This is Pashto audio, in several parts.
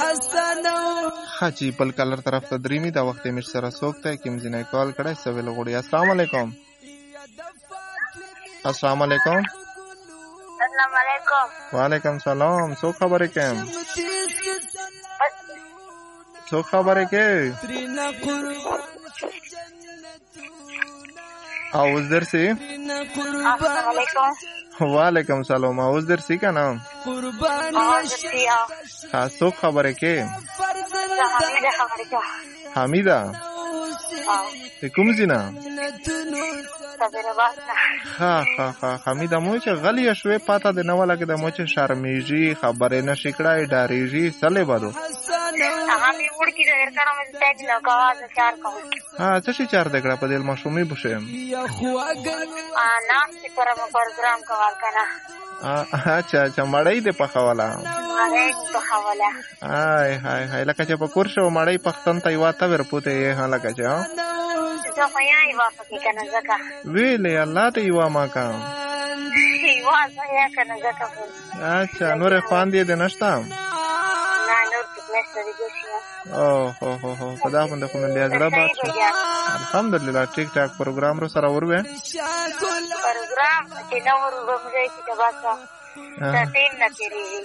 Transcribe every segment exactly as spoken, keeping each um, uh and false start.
حاجی بل کلر طرف ته دریمي دا وخت مش سره سوکته کې مزینه کال کړه سویل غوړي. السلام علیکم. السلام علیکم. السلام علیکم. وعلیکم سلام. څو خبرې کوم؟ څو خبرې کوي؟ اوس درسي؟ السلام علیکم. وعلیکم سلام. اوس درسي کنه؟ ها څو خبرې کوي؟ حمیده خبرې کوي. حمیده د کوم ځای ها ها ها حمیده مو چې غلی شوې پاته د نو لګه د مو چې شرمېږي خبرې نشي کړای ډارېږي سلې بدو هغه می وړ کی ډېر کړه مې تاج لګاوه د چار کوم ها څه شي چار دګړه په دل مشومي بشه ا نام چې پر پروګرام کوال کنه اچھا اچھا مړی دې په خواله مړی په خواله هاي هاي هاي لکه چې په کور شو مړی پختن ته یو تا ور پوته یې ها لکه چې ها څه پیاي واپس کنه زکه ویلې الله ته یو ما کا یو ځای کنه زکه اچھا نور خوان دې د نشتا نه نور څه نشته دې او هو هو هو خدا باندې خو من دې زړه بات الحمدلله ټیک ټاک پروګرام رو سره ورو پروګرام چې نو ورو موږ چې تاسو ته ټیم نه پیریږي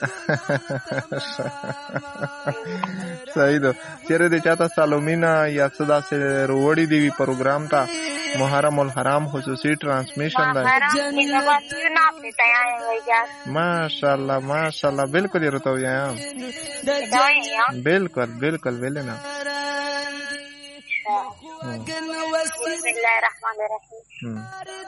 صحیح ده چیرې دې چاته سالومینا یا صدا سے وروړي دی پروګرام تا محرم الحرام خصوصي ټرانسمیشن ده ماشاءالله ماشاءالله بالکل یې رته ویا بالکل بالکل ویلنا بسم الله الرحمن الرحیم